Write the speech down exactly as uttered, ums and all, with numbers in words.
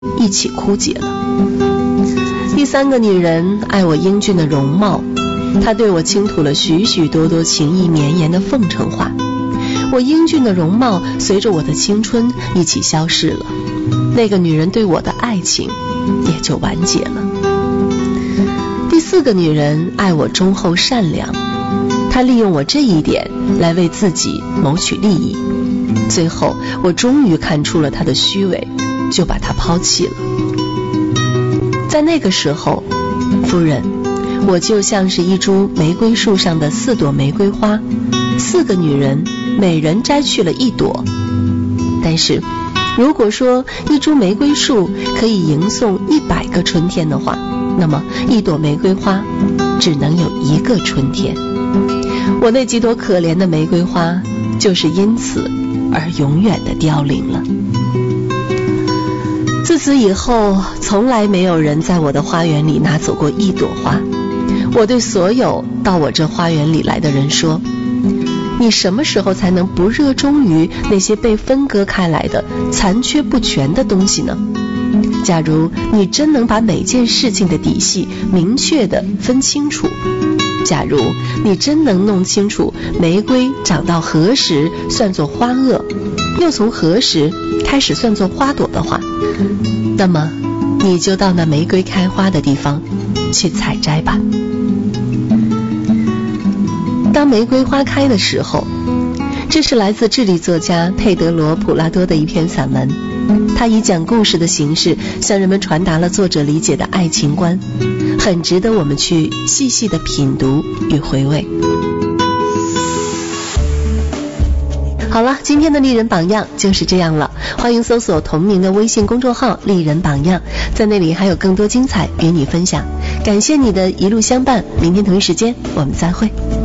一起枯竭了。第三个女人爱我英俊的容貌，她对我倾吐了许许多多情意绵延的奉承话。我英俊的容貌随着我的青春一起消逝了，那个女人对我的爱情也就完结了。第四个女人爱我忠厚善良，她利用我这一点来为自己谋取利益，最后我终于看出了她的虚伪，就把她抛弃了。在那个时候，夫人，我就像是一株玫瑰树上的四朵玫瑰花，四个女人每人摘去了一朵。但是如果说一株玫瑰树可以迎送一百个春天的话，那么一朵玫瑰花只能有一个春天。我那几朵可怜的玫瑰花就是因此而永远的凋零了。自此以后，从来没有人在我的花园里拿走过一朵花。我对所有到我这花园里来的人说，你什么时候才能不热衷于那些被分割开来的残缺不全的东西呢？假如你真能把每件事情的底细明确地分清楚，假如你真能弄清楚玫瑰长到何时算作花萼，又从何时开始算作花朵的话，那么你就到那玫瑰开花的地方去采摘吧。当玫瑰花开的时候，这是来自智利作家佩德罗·普拉多的一篇散文，他以讲故事的形式向人们传达了作者理解的爱情观，很值得我们去细细的品读与回味。好了，今天的丽人榜样就是这样了，欢迎搜索同名的微信公众号丽人榜样，在那里还有更多精彩与你分享。感谢你的一路相伴，明天同一时间我们再会。